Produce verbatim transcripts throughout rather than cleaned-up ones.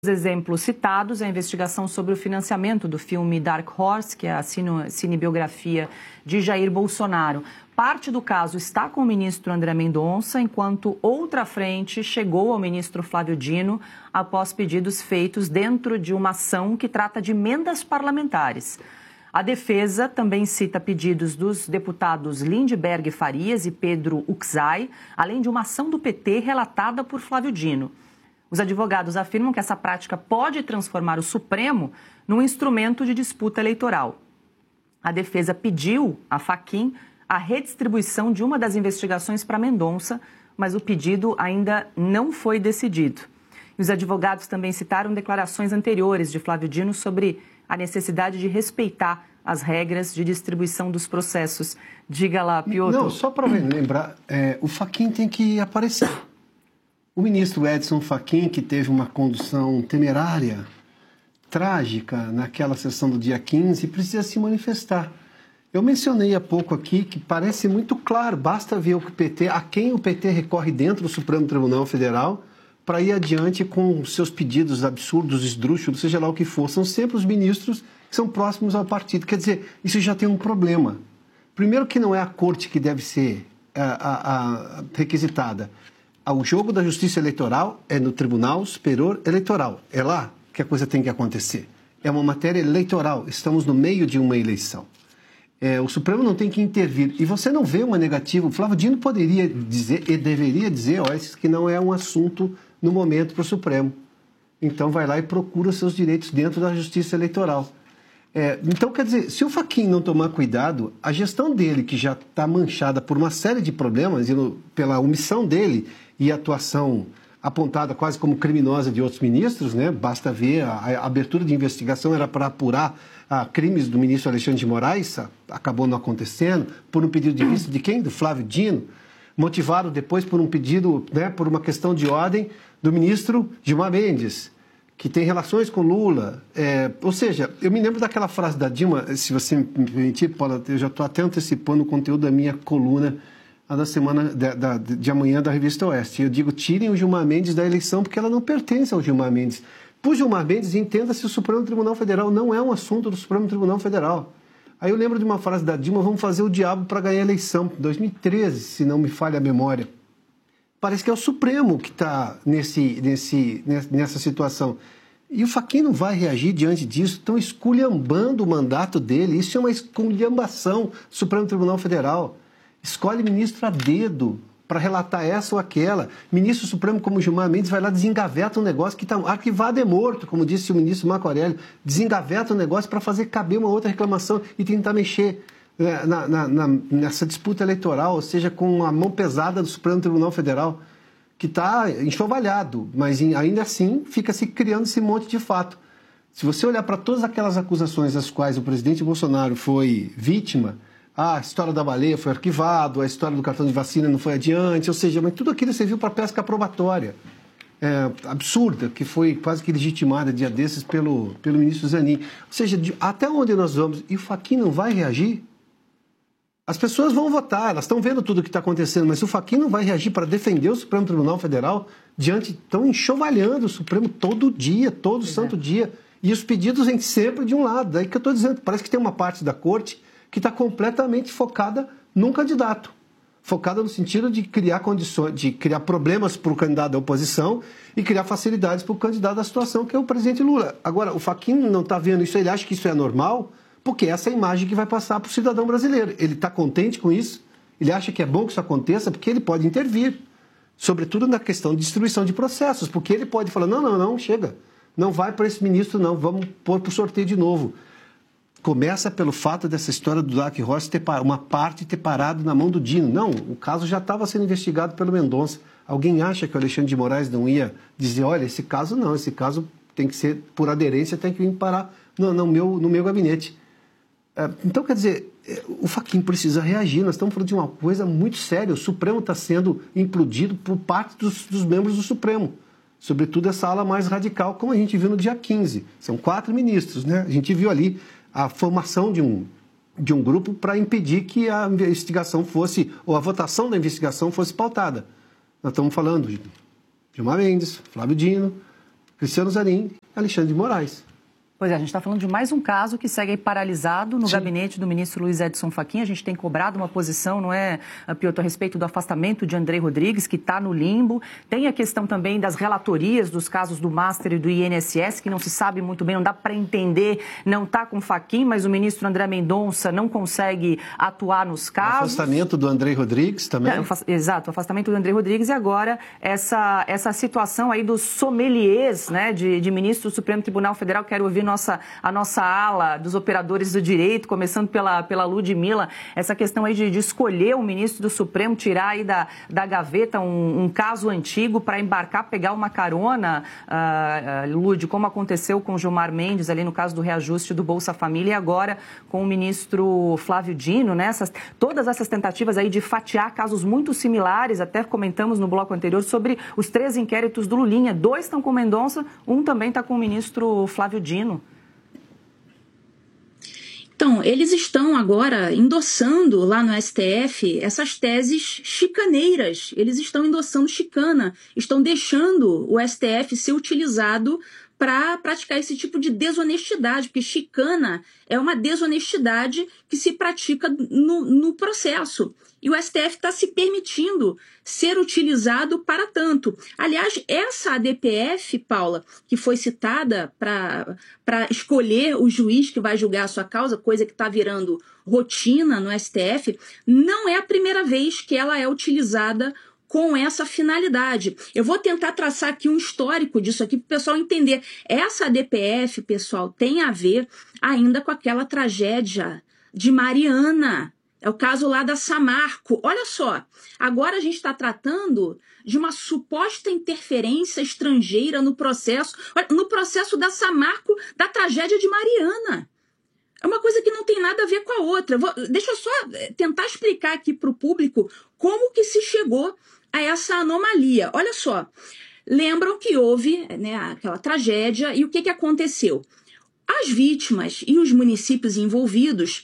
Os exemplos citados é a investigação sobre o financiamento do filme Dark Horse, que é a cinebiografia de Jair Bolsonaro. Parte do caso está com o ministro André Mendonça, enquanto outra frente chegou ao ministro Flávio Dino após pedidos feitos dentro de uma ação que trata de emendas parlamentares. A defesa também cita pedidos dos deputados Lindbergh Farias e Pedro Uczai, além de uma ação do P T relatada por Flávio Dino. Os advogados afirmam que essa prática pode transformar o Supremo num instrumento de disputa eleitoral. A defesa pediu à Fachin a redistribuição de uma das investigações para Mendonça, mas o pedido ainda não foi decidido. E os advogados também citaram declarações anteriores de Flávio Dino sobre a necessidade de respeitar as regras de distribuição dos processos. Diga lá, Piotr. Não, só para lembrar, é, o Fachin tem que aparecer. O ministro Edson Fachin, que teve uma condução temerária, trágica, naquela sessão do dia quinze, precisa se manifestar. Eu mencionei há pouco aqui que parece muito claro, basta ver o P T, a quem o P T recorre dentro do Supremo Tribunal Federal para ir adiante com seus pedidos absurdos, esdrúxulos, seja lá o que for. São sempre os ministros que são próximos ao partido. Quer dizer, isso já tem um problema. Primeiro que não é a corte que deve ser a, a, a requisitada. O jogo da justiça eleitoral é no Tribunal Superior Eleitoral. É lá que a coisa tem que acontecer. É uma matéria eleitoral. Estamos no meio de uma eleição. É, o Supremo não tem que intervir. E você não vê uma negativa. O Flávio Dino poderia dizer, e deveria dizer, ó, isso que não é um assunto no momento para o Supremo. Então vai lá e procura seus direitos dentro da justiça eleitoral. É, então, quer dizer, se o Fachin não tomar cuidado, a gestão dele, que já está manchada por uma série de problemas, e no, pela omissão dele e a atuação apontada quase como criminosa de outros ministros, né? Basta ver, a, a abertura de investigação era para apurar a, crimes do ministro Alexandre de Moraes, a, acabou não acontecendo, por um pedido de vista de quem? Do Flávio Dino, motivado depois por um pedido, né, por uma questão de ordem do ministro Gilmar Mendes, que tem relações com Lula. É, ou seja, eu me lembro daquela frase da Dilma, se você me permitir, Paula, eu já estou até antecipando o conteúdo da minha coluna a da semana de, da, de amanhã da Revista Oeste. Eu digo, tirem o Gilmar Mendes da eleição, porque ela não pertence ao Gilmar Mendes. Por Gilmar Mendes, entenda-se, o Supremo Tribunal Federal não é um assunto do Supremo Tribunal Federal. Aí eu lembro de uma frase da Dilma, vamos fazer o diabo para ganhar a eleição, dois mil e treze, se não me falha a memória. Parece que é o Supremo que está nesse, nesse, nessa situação. E o Fachin não vai reagir diante disso, estão esculhambando o mandato dele. Isso é uma esculhambação do Supremo Tribunal Federal. Escolhe ministro a dedo para relatar essa ou aquela. Ministro Supremo como Gilmar Mendes vai lá, desengaveta um negócio que está arquivado é morto, como disse o ministro Marco Aurélio. Desengaveta um negócio para fazer caber uma outra reclamação e tentar mexer Na, na, na, nessa disputa eleitoral, ou seja, com a mão pesada do Supremo Tribunal Federal, que está enxovalhado, mas ainda assim fica se criando esse monte de fato. Se você olhar para todas aquelas acusações das quais o presidente Bolsonaro foi vítima, ah, a história da baleia foi arquivado, a história do cartão de vacina não foi adiante, ou seja, mas tudo aquilo serviu para pesca probatória. É, absurda, que foi quase que legitimada dia desses pelo, pelo ministro Zanin. Ou seja, de, até onde nós vamos? E o Fachin não vai reagir? As pessoas vão votar, elas estão vendo tudo o que está acontecendo, mas se o Fachin não vai reagir para defender o Supremo Tribunal Federal, diante, estão enxovalhando o Supremo todo dia, todo Exato. santo dia, e os pedidos vêm sempre de um lado. Daí que eu estou dizendo, parece que tem uma parte da corte que está completamente focada num candidato, focada no sentido de criar condições, de criar problemas para o candidato da oposição e criar facilidades para o candidato da situação, que é o presidente Lula. Agora, o Fachin não está vendo isso, ele acha que isso é normal, porque essa é a imagem que vai passar para o cidadão brasileiro. Ele está contente com isso, ele acha que é bom que isso aconteça, porque ele pode intervir, sobretudo na questão de distribuição de processos, porque ele pode falar, não, não, não, chega, não vai para esse ministro não, vamos pôr para o sorteio de novo. Começa pelo fato dessa história do Dark Horse, ter, uma parte ter parado na mão do Dino. Não, o caso já estava sendo investigado pelo Mendonça. Alguém acha que o Alexandre de Moraes não ia dizer, olha, esse caso não, esse caso tem que ser, por aderência, tem que vir parar no, no, meu, no meu gabinete. Então, quer dizer, o Fachin precisa reagir. Nós estamos falando de uma coisa muito séria. O Supremo está sendo implodido por parte dos, dos membros do Supremo. Sobretudo essa ala mais radical, como a gente viu no dia quinze. São quatro ministros, né? A gente viu ali a formação de um, de um grupo para impedir que a investigação fosse, ou a votação da investigação fosse pautada. Nós estamos falando de Gilmar Mendes, Flávio Dino, Cristiano Zanin e Alexandre de Moraes. Pois é, a gente está falando de mais um caso que segue aí paralisado no Sim. gabinete do ministro Luiz Edson Fachin. A gente tem cobrado uma posição, não é, Piotr, a respeito do afastamento de André Rodrigues, que está no limbo. Tem a questão também das relatorias dos casos do Master e do I N S S, que não se sabe muito bem, não dá para entender, não está com Fachin, mas o ministro André Mendonça não consegue atuar nos casos. O afastamento do André Rodrigues também. É, exato, o afastamento do André Rodrigues e agora essa, essa situação aí dos sommeliers, né, de, de ministro do Supremo Tribunal Federal. Quero ouvir Nossa, a nossa ala dos operadores do direito, começando pela, pela Ludmila, essa questão aí de, de escolher o ministro do Supremo, tirar aí da, da gaveta um, um caso antigo para embarcar, pegar uma carona, uh, uh, Lud, como aconteceu com o Gilmar Mendes ali no caso do reajuste do Bolsa Família e agora com o ministro Flávio Dino, né? Essas, todas essas tentativas aí de fatiar casos muito similares, até comentamos no bloco anterior sobre os três inquéritos do Lulinha, dois estão com Mendonça, um também está com o ministro Flávio Dino. Então, eles estão agora endossando lá no S T F essas teses chicaneiras. Eles estão endossando chicana, estão deixando o S T F ser utilizado para praticar esse tipo de desonestidade, porque chicana é uma desonestidade que se pratica no, no processo. E o S T F está se permitindo ser utilizado para tanto. Aliás, essa A D P F, Paula, que foi citada para escolher o juiz que vai julgar a sua causa, coisa que está virando rotina no S T F, não é a primeira vez que ela é utilizada com essa finalidade. Eu vou tentar traçar aqui um histórico disso aqui para o pessoal entender. Essa A D P F, pessoal, tem a ver ainda com aquela tragédia de Mariana. É o caso lá da Samarco. Olha só, agora a gente está tratando de uma suposta interferência estrangeira no processo, no processo da Samarco, da tragédia de Mariana. É uma coisa que não tem nada a ver com a outra. Vou, deixa eu só tentar explicar aqui para o público como que se chegou a essa anomalia. Olha só, lembram que houve, né, aquela tragédia e o que, que aconteceu? As vítimas e os municípios envolvidos,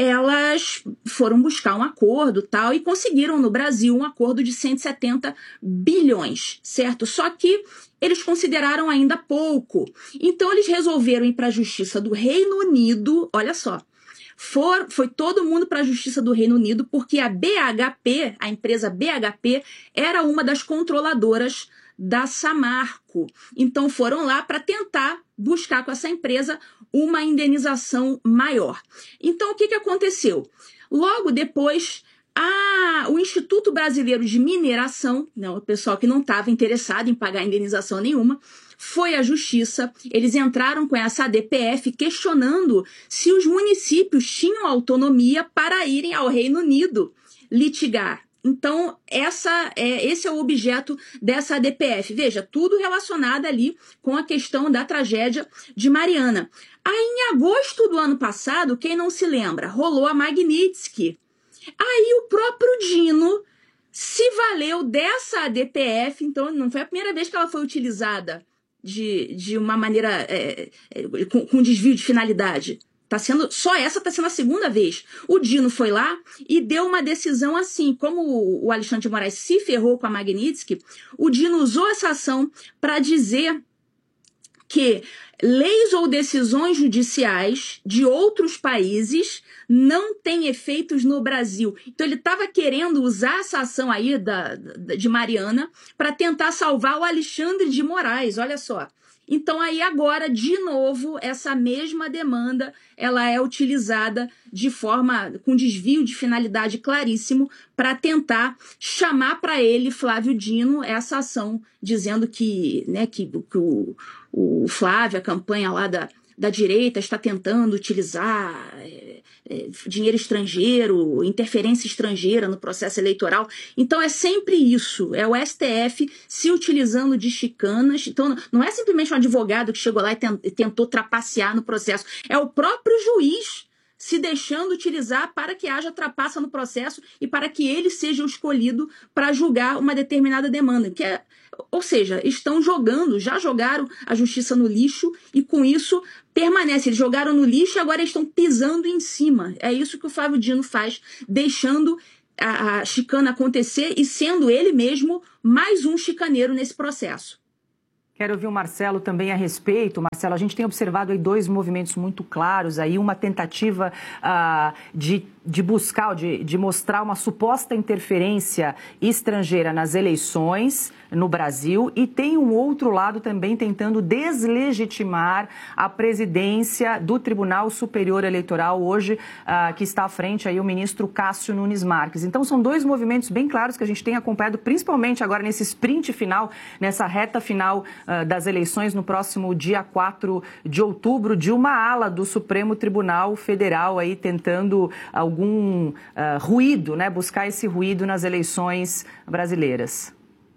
elas foram buscar um acordo tal e conseguiram no Brasil um acordo de cento e setenta bilhões, certo? Só que eles consideraram ainda pouco. Então eles resolveram ir para a Justiça do Reino Unido, olha só, For, foi todo mundo para a Justiça do Reino Unido porque a B H P, a empresa B H P, era uma das controladoras da Samarco. Então foram lá para tentar buscar com essa empresa uma indenização maior. Então o que, que aconteceu? Logo depois, a, o Instituto Brasileiro de Mineração, não, o pessoal que não estava interessado em pagar indenização nenhuma, foi à Justiça, eles entraram com essa A D P F questionando se os municípios tinham autonomia para irem ao Reino Unido litigar. Então, essa é, esse é o objeto dessa A D P F. Veja, tudo relacionado ali com a questão da tragédia de Mariana. Aí, em agosto do ano passado, quem não se lembra, rolou a Magnitsky. Aí o próprio Dino se valeu dessa A D P F, então não foi a primeira vez que ela foi utilizada de, de uma maneira é, é, com, com desvio de finalidade. Tá sendo, só essa está sendo a segunda vez. O Dino foi lá e deu uma decisão assim. Como o Alexandre de Moraes se ferrou com a Magnitsky, o Dino usou essa ação para dizer que leis ou decisões judiciais de outros países não têm efeitos no Brasil. Então ele estava querendo usar essa ação aí da, da, de Mariana para tentar salvar o Alexandre de Moraes, olha só. Então aí agora, de novo, essa mesma demanda, ela é utilizada de forma, com desvio de finalidade claríssimo, para tentar chamar para ele, Flávio Dino, essa ação, dizendo que, né, que, que o, o Flávio, a campanha lá da, da direita, está tentando utilizar é, é, dinheiro estrangeiro, interferência estrangeira no processo eleitoral. Então é sempre isso, é o S T F se utilizando de chicanas. Então não é simplesmente um advogado que chegou lá e tentou trapacear no processo, é o próprio juiz se deixando utilizar para que haja trapaça no processo e para que ele seja o escolhido para julgar uma determinada demanda. Que é, ou seja, estão jogando, já jogaram a justiça no lixo e com isso permanece. Eles jogaram no lixo e agora estão pisando em cima. É isso que o Flávio Dino faz, deixando a, a chicana acontecer e sendo ele mesmo mais um chicaneiro nesse processo. Quero ouvir o Marcelo também a respeito. Marcelo, a gente tem observado aí dois movimentos muito claros, aí uma tentativa uh, de, de buscar, de, de mostrar uma suposta interferência estrangeira nas eleições no Brasil, e tem um outro lado também tentando deslegitimar a presidência do Tribunal Superior Eleitoral, hoje uh, que está à frente aí o ministro Cássio Nunes Marques. Então são dois movimentos bem claros que a gente tem acompanhado, principalmente agora nesse sprint final, nessa reta final uh, das eleições no próximo dia quatro de outubro, de uma ala do Supremo Tribunal Federal aí tentando algum uh, ruído, né, buscar esse ruído nas eleições brasileiras.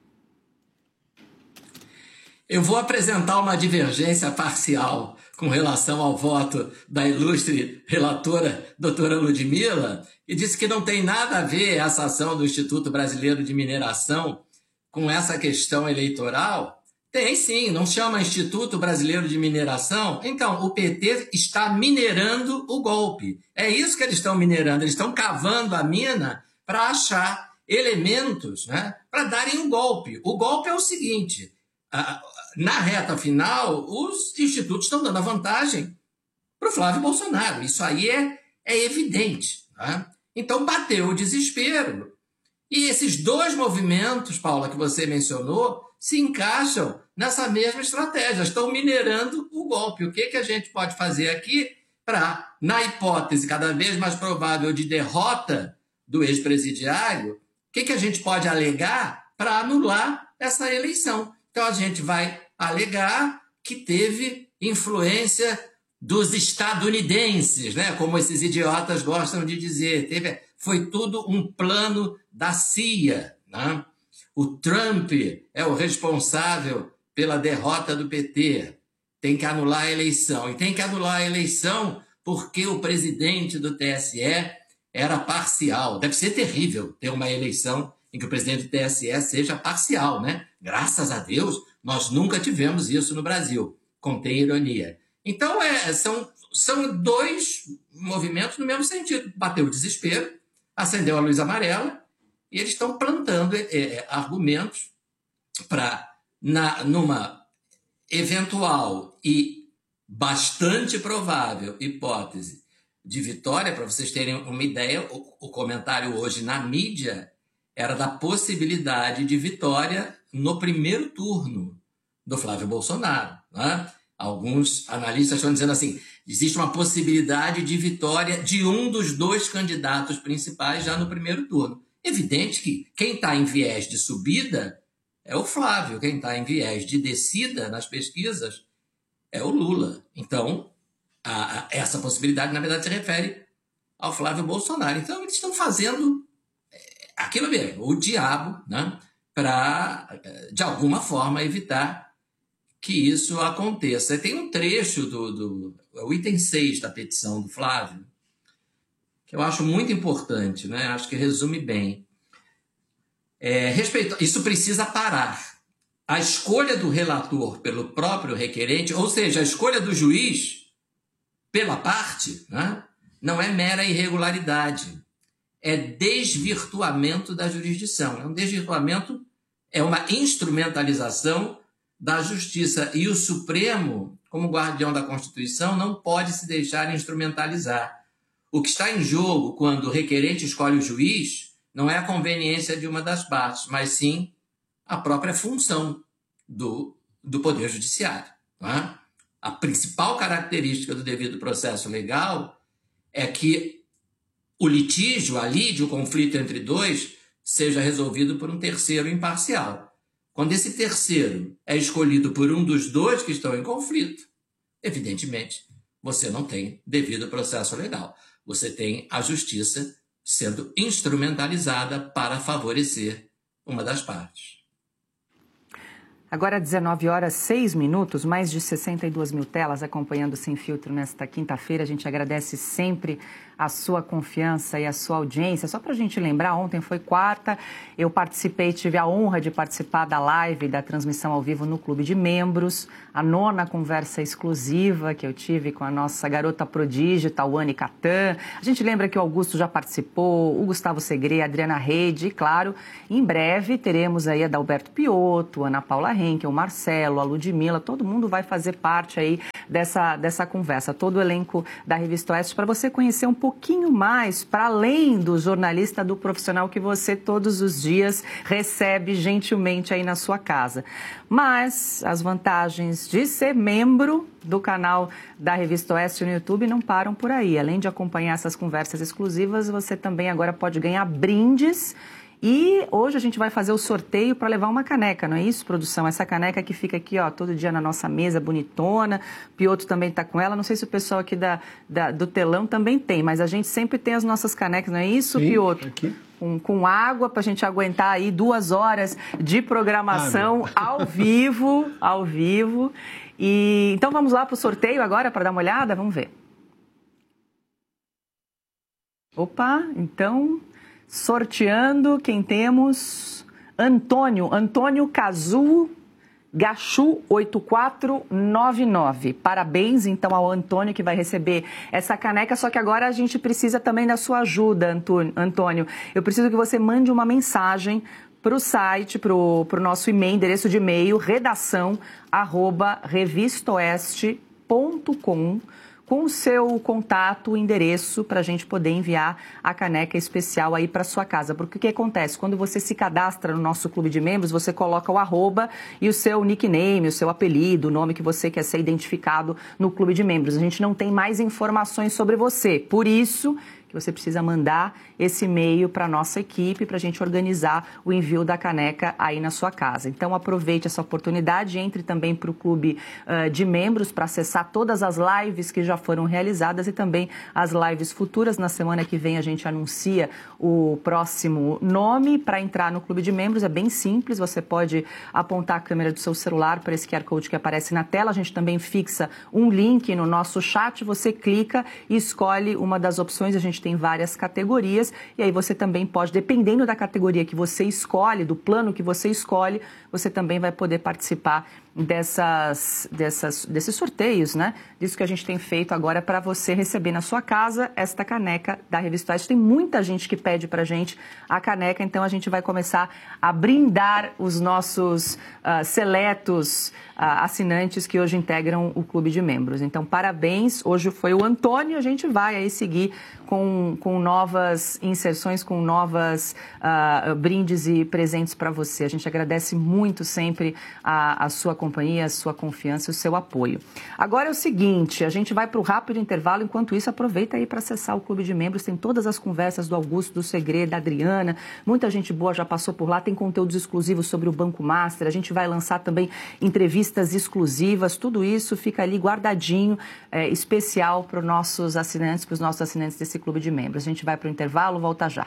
Eu vou apresentar uma divergência parcial com relação ao voto da ilustre relatora doutora Ludmila, que disse que não tem nada a ver essa ação do Instituto Brasileiro de Mineração com essa questão eleitoral. Tem sim, não chama Instituto Brasileiro de Mineração? Então, o P T está minerando o golpe. É isso que eles estão minerando, eles estão cavando a mina para achar elementos, né, para darem um golpe. O golpe é o seguinte... Na reta final, os institutos estão dando a vantagem para o Flávio Bolsonaro. Isso aí é, é evidente. Tá? Então, bateu o desespero. E esses dois movimentos, Paula, que você mencionou, se encaixam nessa mesma estratégia. Estão minerando o golpe. O que, que a gente pode fazer aqui para, na hipótese cada vez mais provável de derrota do ex-presidiário, o que, que a gente pode alegar para anular essa eleição? Então, a gente vai alegar que teve influência dos estadunidenses, né? Como esses idiotas gostam de dizer. Teve, foi tudo um plano da C I A. Né? O Trump é o responsável pela derrota do P T. Tem que anular a eleição. E tem que anular a eleição porque o presidente do T S E era parcial. Deve ser terrível ter uma eleição em que o presidente do T S E seja parcial, né? Graças a Deus, nós nunca tivemos isso no Brasil. Contém ironia. Então, é, são, são dois movimentos no mesmo sentido. Bateu o desespero, acendeu a luz amarela, e eles estão plantando é, argumentos para, numa eventual e bastante provável hipótese de vitória, para vocês terem uma ideia, o, o comentário hoje na mídia era da possibilidade de vitória no primeiro turno do Flávio Bolsonaro. Né? Alguns analistas estão dizendo assim, existe uma possibilidade de vitória de um dos dois candidatos principais já no primeiro turno. Evidente que quem está em viés de subida é o Flávio, quem está em viés de descida nas pesquisas é o Lula. Então, a, a, essa possibilidade, na verdade, se refere ao Flávio Bolsonaro. Então, eles estão fazendo aquilo mesmo, o diabo, né, para, de alguma forma, evitar que isso aconteça. Tem um trecho do, do o item seis da petição do Flávio, que eu acho muito importante, né, acho que resume bem. É, respeito, isso precisa parar. A escolha do relator pelo próprio requerente, ou seja, a escolha do juiz pela parte, né, não é mera irregularidade. É desvirtuamento da jurisdição. É um desvirtuamento, é uma instrumentalização da justiça. E o Supremo, como guardião da Constituição, não pode se deixar instrumentalizar. O que está em jogo quando o requerente escolhe o juiz não é a conveniência de uma das partes, mas sim a própria função do, do Poder Judiciário. Não é? A principal característica do devido processo legal é que o litígio, a lide, o conflito entre dois, seja resolvido por um terceiro imparcial. Quando esse terceiro é escolhido por um dos dois que estão em conflito, evidentemente, você não tem devido processo legal. Você tem a justiça sendo instrumentalizada para favorecer uma das partes. Agora, dezenove horas, seis minutos, mais de sessenta e duas mil telas acompanhando Sem Filtro nesta quinta-feira. A gente agradece sempre a sua confiança e a sua audiência. Só para a gente lembrar, ontem foi quarta, eu participei, tive a honra de participar da live, da transmissão ao vivo no Clube de Membros, a nona conversa exclusiva que eu tive com a nossa garota prodígio, Tawane Catan. A gente lembra que o Augusto já participou, o Gustavo Segre, a Adriana Reide, e claro, em breve teremos aí a Adalberto Piotto, Ana Paula Henkel, o Marcelo, a Ludmila, todo mundo vai fazer parte aí dessa, dessa conversa, todo o elenco da Revista Oeste, para você conhecer um pouquinho mais, para além do jornalista, do profissional que você todos os dias recebe gentilmente aí na sua casa. Mas as vantagens de ser membro do canal da Revista Oeste no YouTube não param por aí. Além de acompanhar essas conversas exclusivas, você também agora pode ganhar brindes. E hoje a gente vai fazer o sorteio para levar uma caneca, não é isso, produção? Essa caneca que fica aqui, ó, todo dia na nossa mesa, bonitona. O Pioto também está com ela. Não sei se o pessoal aqui da, da, do telão também tem, mas a gente sempre tem as nossas canecas, não é isso, Sim, Pioto? Aqui. Com, com água para a gente aguentar aí duas horas de programação ah, ao vivo, ao vivo. E então vamos lá para o sorteio agora para dar uma olhada? Vamos ver. Opa, então... Sorteando, quem temos? Antônio, Antônio Kazuo Gachu oito quatro nove nove. Parabéns, então, ao Antônio que vai receber essa caneca, só que agora a gente precisa também da sua ajuda, Antônio. Eu preciso que você mande uma mensagem para o site, para o nosso e-mail, endereço de e-mail, redação, arroba, revistaoeste ponto com, com o seu contato, o endereço, para a gente poder enviar a caneca especial aí para sua casa. Porque o que acontece? Quando você se cadastra no nosso clube de membros, você coloca o arroba e o seu nickname, o seu apelido, o nome que você quer ser identificado no clube de membros. A gente não tem mais informações sobre você. Por isso que você precisa mandar esse e-mail para a nossa equipe para a gente organizar o envio da caneca aí na sua casa. Então aproveite essa oportunidade, entre também para o clube uh, de membros para acessar todas as lives que já foram realizadas e também as lives futuras. Na semana que vem a gente anuncia o próximo nome. Para entrar no clube de membros é bem simples, você pode apontar a câmera do seu celular para esse Q R Code que aparece na tela. A gente também fixa um link no nosso chat, você clica e escolhe uma das opções. A gente tem várias categorias e aí você também pode, dependendo da categoria que você escolhe, do plano que você escolhe, você também vai poder participar dessas, dessas, desses sorteios, né? Disso que a gente tem feito agora para você receber na sua casa esta caneca da Revista Oeste. Tem muita gente que pede pra gente a caneca, então a gente vai começar a brindar os nossos uh, seletos uh, assinantes que hoje integram o clube de membros. Então, parabéns. Hoje foi o Antônio, a gente vai aí seguir com, com novas inserções, com novas uh, brindes e presentes para você. A gente agradece muito sempre a, a sua companhia, a sua confiança e o seu apoio. Agora é o seguinte, a gente vai para o rápido intervalo, enquanto isso aproveita aí para acessar o clube de membros, tem todas as conversas do Augusto, do Segredo, da Adriana, muita gente boa já passou por lá, tem conteúdos exclusivos sobre o Banco Master, a gente vai lançar também entrevistas exclusivas, tudo isso fica ali guardadinho, é, especial para os nossos assinantes, para os nossos assinantes desse clube de membros. A gente vai para o intervalo, volta já.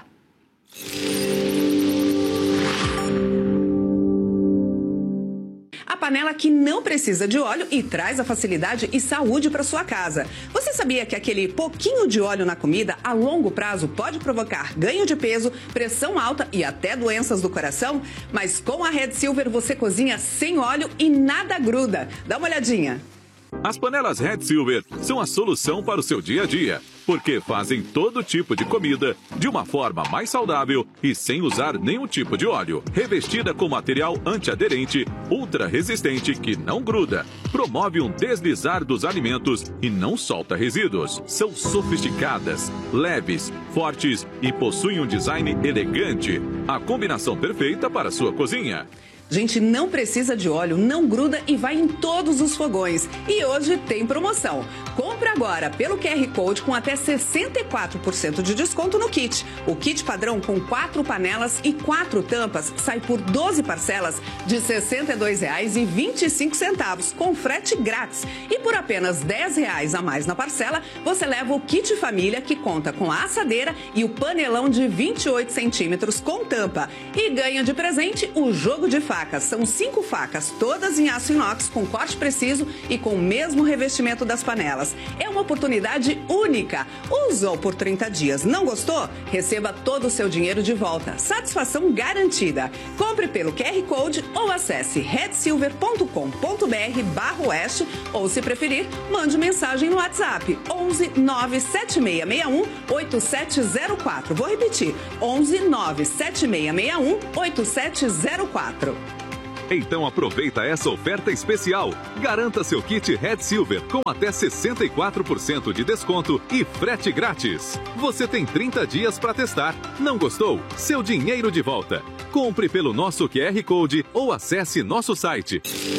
A panela que não precisa de óleo e traz a facilidade e saúde para sua casa. Você sabia que aquele pouquinho de óleo na comida a longo prazo pode provocar ganho de peso, pressão alta e até doenças do coração? Mas com a Red Silver você cozinha sem óleo e nada gruda. Dá uma olhadinha. As panelas Red Silver são a solução para o seu dia a dia, porque fazem todo tipo de comida de uma forma mais saudável e sem usar nenhum tipo de óleo. Revestida com material antiaderente, ultra resistente que não gruda, promove um deslizar dos alimentos e não solta resíduos. São sofisticadas, leves, fortes e possuem um design elegante. A combinação perfeita para a sua cozinha. Gente, não precisa de óleo, não gruda e vai em todos os fogões. E hoje tem promoção. Compre agora pelo Q R Code com até sessenta e quatro por cento de desconto no kit. O kit padrão com quatro panelas e quatro tampas sai por doze parcelas de sessenta e dois reais e vinte e cinco centavos, com frete grátis. E por apenas dez reais a mais na parcela, você leva o kit família que conta com a assadeira e o panelão de vinte e oito centímetros com tampa. E ganha de presente o jogo de facas. São cinco facas, todas em aço inox, com corte preciso e com o mesmo revestimento das panelas. É uma oportunidade única. Usou por trinta dias, não gostou? Receba todo o seu dinheiro de volta. Satisfação garantida. Compre pelo Q R Code ou acesse red silver ponto com ponto br barra oeste ou, se preferir, mande mensagem no WhatsApp onze nove sete seis seis um oito sete zero quatro. Vou repetir, onze nove sete seis seis um oito sete zero quatro. Então aproveita essa oferta especial. Garanta seu kit Red Silver com até sessenta e quatro por cento de desconto e frete grátis. Você tem trinta dias para testar. Não gostou? Seu dinheiro de volta. Compre pelo nosso Q R Code ou acesse nosso site.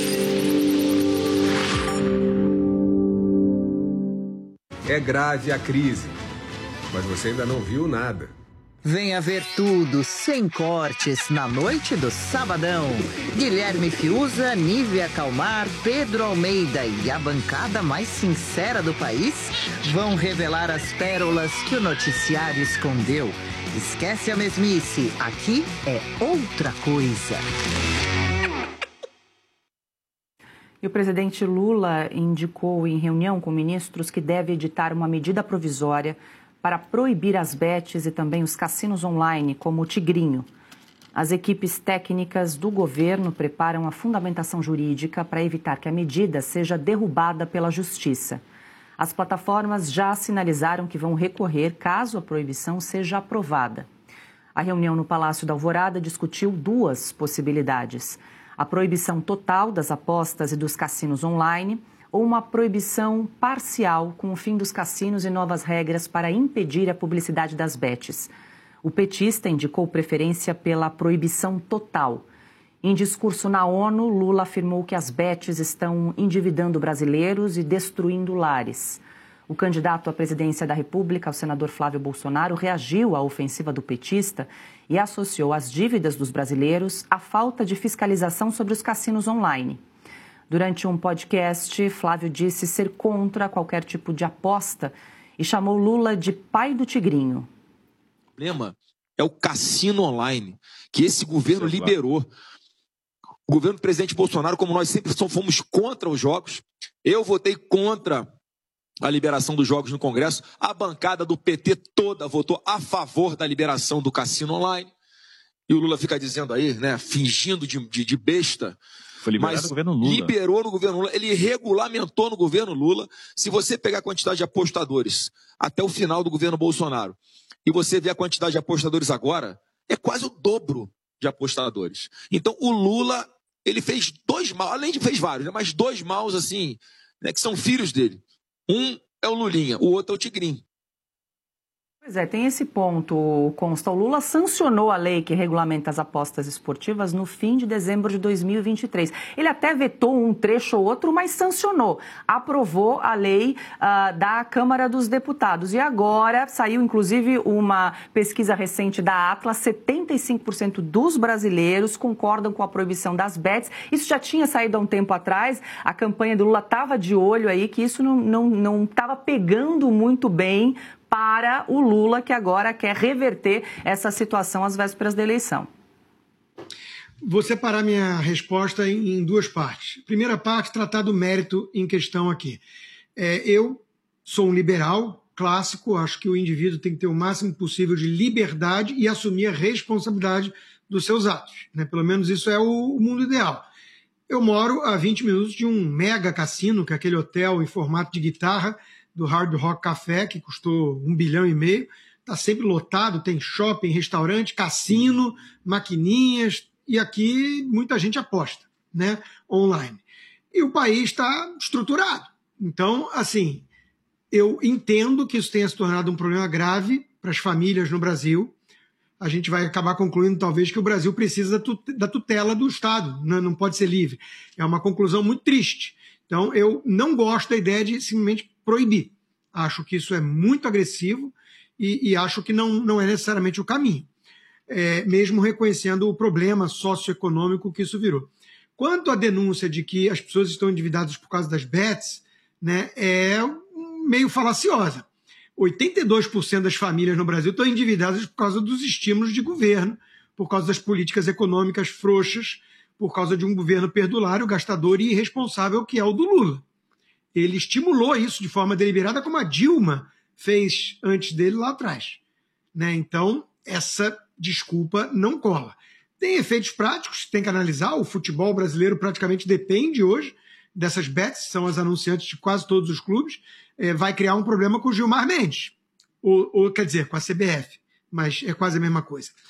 É grave a crise, mas você ainda não viu nada. Venha ver tudo, sem cortes, na noite do Sabadão. Guilherme Fiuza, Nívia Calmar, Pedro Almeida e a bancada mais sincera do país vão revelar as pérolas que o noticiário escondeu. Esquece a mesmice, aqui é outra coisa. E o presidente Lula indicou em reunião com ministros que deve editar uma medida provisória para proibir as bets e também os cassinos online, como o Tigrinho. As equipes técnicas do governo preparam a fundamentação jurídica para evitar que a medida seja derrubada pela Justiça. As plataformas já sinalizaram que vão recorrer caso a proibição seja aprovada. A reunião no Palácio da Alvorada discutiu duas possibilidades: a proibição total das apostas e dos cassinos online ou uma proibição parcial com o fim dos cassinos e novas regras para impedir a publicidade das bets. O petista indicou preferência pela proibição total. Em discurso na ONU, Lula afirmou que as bets estão endividando brasileiros e destruindo lares. O candidato à presidência da República, o senador Flávio Bolsonaro, reagiu à ofensiva do petista e associou as dívidas dos brasileiros à falta de fiscalização sobre os cassinos online. Durante um podcast, Flávio disse ser contra qualquer tipo de aposta e chamou Lula de pai do Tigrinho. O problema é o cassino online, que esse governo liberou. O governo do presidente Bolsonaro, como nós sempre fomos contra os jogos, eu votei contra a liberação dos jogos no Congresso, a bancada do P T toda votou a favor da liberação do cassino online. E o Lula fica dizendo aí, né, fingindo de, de, de besta. Foi liberado mas no governo Lula. Liberou no governo Lula, ele regulamentou no governo Lula. Se você pegar a quantidade de apostadores até o final do governo Bolsonaro e você ver a quantidade de apostadores agora, é quase o dobro de apostadores. Então o Lula, ele fez dois mal, além de fez vários, né, mas dois maus assim, né, que são filhos dele. Um é o Lulinha, o outro é o Tigrinho. Pois é, tem esse ponto, consta. O Lula sancionou a lei que regulamenta as apostas esportivas no fim de dezembro de dois mil e vinte e três. Ele até vetou um trecho ou outro, mas sancionou. Aprovou a lei uh, da Câmara dos Deputados. E agora saiu, inclusive, uma pesquisa recente da Atlas, setenta e cinco por cento dos brasileiros concordam com a proibição das bets. Isso já tinha saído há um tempo atrás. A campanha do Lula estava de olho aí, que isso não não não estava pegando muito bem para o Lula, que agora quer reverter essa situação às vésperas da eleição. Vou separar minha resposta em duas partes. Primeira parte, tratar do mérito em questão aqui. É, eu sou um liberal clássico, acho que o indivíduo tem que ter o máximo possível de liberdade e assumir a responsabilidade dos seus atos, né? Pelo menos isso é o mundo ideal. Eu moro a vinte minutos de um mega cassino, que é aquele hotel em formato de guitarra, do Hard Rock Café, que custou um bilhão e meio, está sempre lotado, tem shopping, restaurante, cassino, maquininhas, e aqui muita gente aposta, né, online. E o país está estruturado. Então, assim, eu entendo que isso tenha se tornado um problema grave para as famílias no Brasil. A gente vai acabar concluindo, talvez, que o Brasil precisa da tutela do Estado, não pode ser livre. É uma conclusão muito triste. Então, eu não gosto da ideia de simplesmente proibir. Acho que isso é muito agressivo e, e acho que não, não é necessariamente o caminho, é, mesmo reconhecendo o problema socioeconômico que isso virou. Quanto à denúncia de que as pessoas estão endividadas por causa das bets, né, é meio falaciosa. oitenta e dois por cento das famílias no Brasil estão endividadas por causa dos estímulos de governo, por causa das políticas econômicas frouxas, por causa de um governo perdulário, gastador e irresponsável, que é o do Lula. Ele estimulou isso de forma deliberada, como a Dilma fez antes dele lá atrás, né? Então, essa desculpa não cola. Tem efeitos práticos, tem que analisar. O futebol brasileiro praticamente depende hoje dessas bets, são as anunciantes de quase todos os clubes. É, vai criar um problema com o Gilmar Mendes, ou, ou quer dizer, com a C B F, mas é quase a mesma coisa.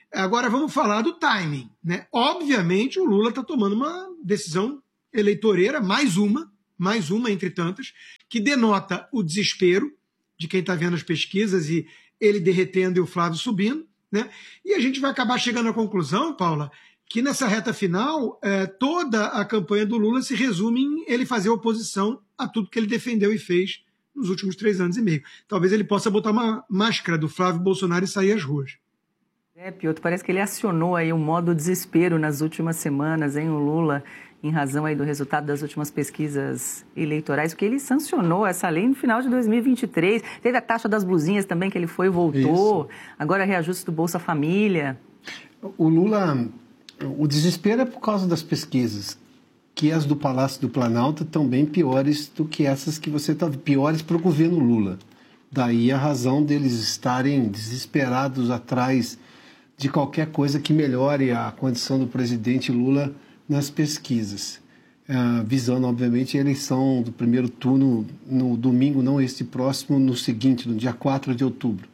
Agora vamos falar do timing, né? Obviamente o Lula está tomando uma decisão eleitoreira, mais uma, mais uma entre tantas, que denota o desespero de quem está vendo as pesquisas e ele derretendo e o Flávio subindo, né? E a gente vai acabar chegando à conclusão, Paula, que nessa reta final, é, toda a campanha do Lula se resume em ele fazer oposição a tudo que ele defendeu e fez nos últimos três anos e meio. Talvez ele possa botar uma máscara do Flávio Bolsonaro e sair às ruas. É, Piotr, parece que ele acionou aí o modo desespero nas últimas semanas, hein, o Lula, em razão aí do resultado das últimas pesquisas eleitorais, porque ele sancionou essa lei no final de dois mil e vinte e três. Teve a taxa das blusinhas também, que ele foi e voltou. Isso. Agora reajuste do Bolsa Família. O Lula, o desespero é por causa das pesquisas, que as do Palácio do Planalto estão bem piores do que essas que você está... Piores para o governo Lula. Daí a razão deles estarem desesperados atrás de qualquer coisa que melhore a condição do presidente Lula nas pesquisas, uh, visando, obviamente, a eleição do primeiro turno no domingo, não este próximo, no seguinte, no dia quatro de outubro.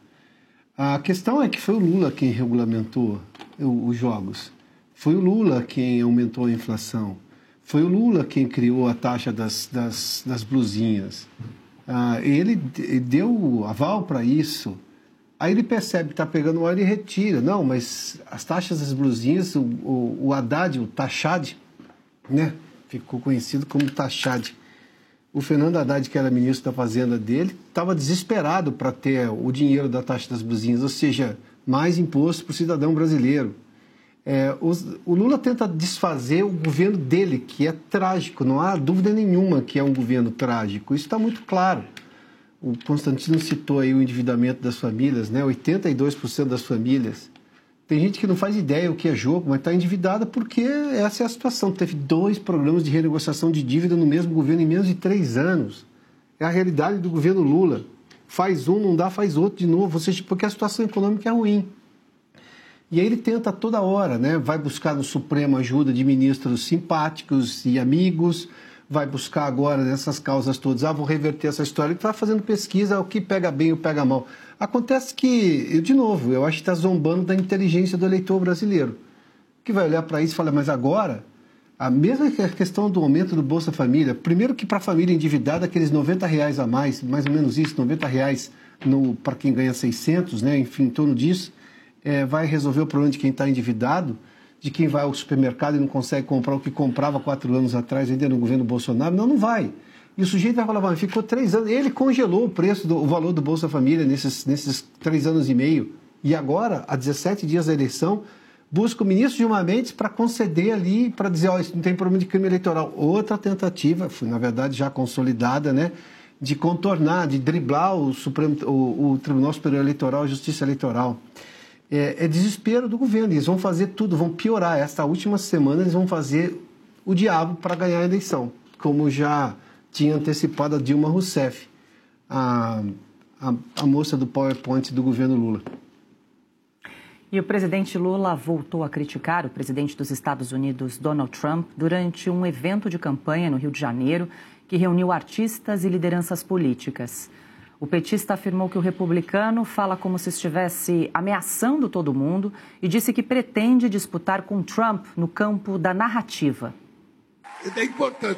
A questão é que foi o Lula quem regulamentou os jogos, foi o Lula quem aumentou a inflação, foi o Lula quem criou a taxa das, das, das blusinhas. Uh, ele deu aval para isso. Aí ele percebe que está pegando óleo e retira. Não, mas as taxas das blusinhas, o, o, o Haddad, o Tachad, né? Ficou conhecido como Tachad. O Fernando Haddad, que era ministro da Fazenda dele, estava desesperado para ter o dinheiro da taxa das blusinhas, ou seja, mais imposto para o cidadão brasileiro. É, os, o Lula tenta desfazer o governo dele, que é trágico, não há dúvida nenhuma que é um governo trágico. Isso está muito claro. O Constantino citou aí o endividamento das famílias, né? oitenta e dois por cento das famílias. Tem gente que não faz ideia o que é jogo, mas está endividada porque essa é a situação. Teve dois programas de renegociação de dívida no mesmo governo em menos de três anos. É a realidade do governo Lula. Faz um, não dá, faz outro de novo, ou seja, porque a situação econômica é ruim. E aí ele tenta toda hora, né? Vai buscar no Supremo ajuda de ministros simpáticos e amigos, vai buscar agora nessas causas todas, ah, vou reverter essa história, ele está fazendo pesquisa, o que pega bem e o pega mal. Acontece que, eu, de novo, eu acho que está zombando da inteligência do eleitor brasileiro, que vai olhar para isso e falar, mas agora, a mesma questão do aumento do Bolsa Família, primeiro que para a família endividada, aqueles noventa reais a mais, mais ou menos isso, noventa reais para quem ganha seiscentos, né, enfim, em torno disso, é, vai resolver o problema de quem está endividado, de quem vai ao supermercado e não consegue comprar o que comprava quatro anos atrás, ainda no governo Bolsonaro. Não, não vai. E o sujeito vai falar, mas ficou três anos. Ele congelou o preço, do, o valor do Bolsa Família nesses, nesses três anos e meio. E agora, há dezessete dias da eleição, busca o ministro Gilmar Mendes para conceder ali, para dizer, ó, oh, isso não tem problema de crime eleitoral. Outra tentativa, foi, na verdade, já consolidada, né, de contornar, de driblar o, Supremo, o, o Tribunal Superior Eleitoral, a Justiça Eleitoral. É, é desespero do governo, eles vão fazer tudo, vão piorar. Esta última semana eles vão fazer o diabo para ganhar a eleição, como já tinha antecipado a Dilma Rousseff, a, a, a moça do PowerPoint do governo Lula. E o presidente Lula voltou a criticar o presidente dos Estados Unidos, Donald Trump, durante um evento de campanha no Rio de Janeiro, que reuniu artistas e lideranças políticas. O petista afirmou que o republicano fala como se estivesse ameaçando todo mundo e disse que pretende disputar com Trump no campo da narrativa. É importante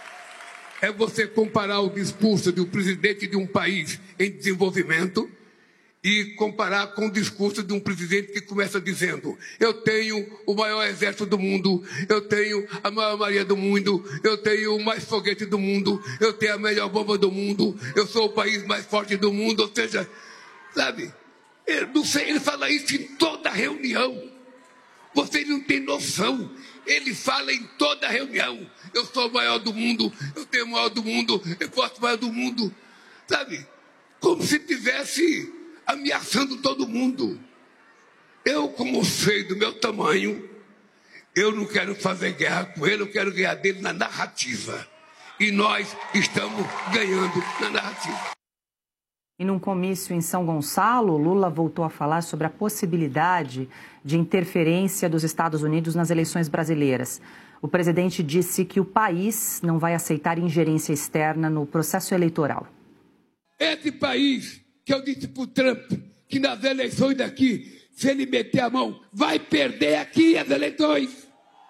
é você comparar o discurso de um presidente de um país em desenvolvimento e comparar com o discurso de um presidente que começa dizendo: eu tenho o maior exército do mundo, eu tenho a maior marinha do mundo, eu tenho o mais foguete do mundo, eu tenho a melhor bomba do mundo, eu sou o país mais forte do mundo. Ou seja, sabe, eu não sei, ele fala isso em toda reunião. Vocês não têm noção. Ele fala em toda reunião: eu sou o maior do mundo, eu tenho o maior do mundo, eu posso o maior do mundo. Sabe, como se tivesse ameaçando todo mundo. Eu, como sei do meu tamanho, eu não quero fazer guerra com ele, eu quero ganhar dele na narrativa. E nós estamos ganhando na narrativa. E num comício em São Gonçalo, Lula voltou a falar sobre a possibilidade de interferência dos Estados Unidos nas eleições brasileiras. O presidente disse que o país não vai aceitar ingerência externa no processo eleitoral. Esse país, que eu disse para o Trump, que nas eleições daqui, Se ele meter a mão, vai perder aqui as eleições.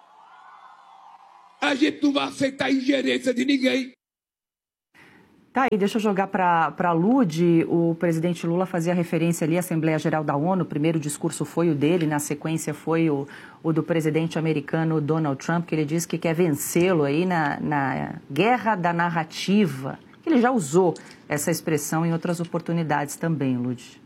A gente não vai aceitar a ingerência de ninguém. Tá aí, deixa eu jogar para a Lud. O presidente Lula fazia referência ali à Assembleia Geral da ONU. O primeiro discurso foi o dele, na sequência foi o, o do presidente americano Donald Trump, que ele disse que quer vencê-lo aí na, na guerra da narrativa. Ele já usou essa expressão em outras oportunidades também, Lud.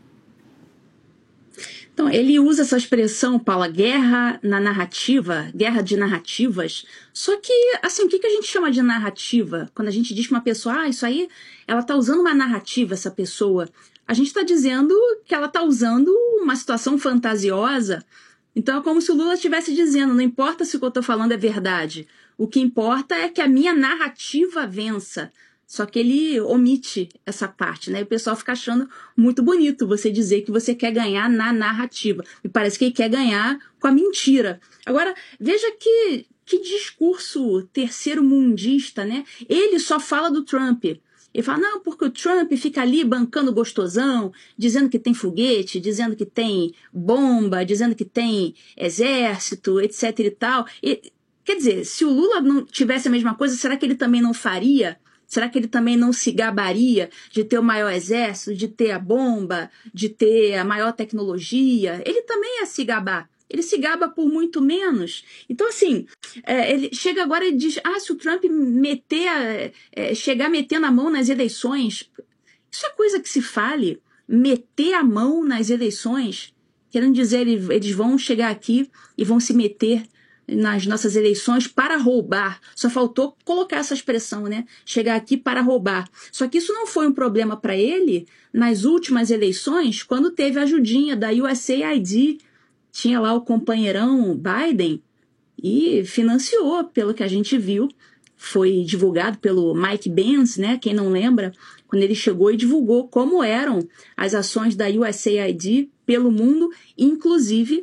Então, ele usa essa expressão, Paula, guerra na narrativa, guerra de narrativas. Só que, assim, o que a gente chama de narrativa? Quando a gente diz para uma pessoa, ah, isso aí, ela está usando uma narrativa, essa pessoa. A gente está dizendo que ela está usando uma situação fantasiosa. Então, é como se o Lula estivesse dizendo, não importa se o que eu estou falando é verdade. O que importa é que a minha narrativa vença. Só que ele omite essa parte, né? O pessoal fica achando muito bonito você dizer que você quer ganhar na narrativa. Me parece que ele quer ganhar com a mentira. Agora, veja que, que discurso terceiro-mundista, né? Ele só fala do Trump. Ele fala, não, porque o Trump fica ali bancando gostosão, dizendo que tem foguete, dizendo que tem bomba, dizendo que tem exército, etc e tal. E, quer dizer, se o Lula não tivesse a mesma coisa, será que ele também não faria? Será que ele também não se gabaria de ter o maior exército, de ter a bomba, de ter a maior tecnologia? Ele também ia se gabar. Ele se gaba por muito menos. Então, assim, é, ele chega agora e diz, ah, se o Trump meter, é, chegar metendo a mão nas eleições, isso é coisa que se fale, meter a mão nas eleições, querendo dizer, eles vão chegar aqui e vão se meter nas nossas eleições para roubar. Só faltou colocar essa expressão, né? Chegar aqui para roubar. Só que isso não foi um problema para ele nas últimas eleições, quando teve a ajudinha da U S A I D. Tinha lá o companheirão Biden e financiou, pelo que a gente viu. Foi divulgado pelo Mike Pence, né? Quem não lembra, quando ele chegou e divulgou como eram as ações da U S A I D pelo mundo, inclusive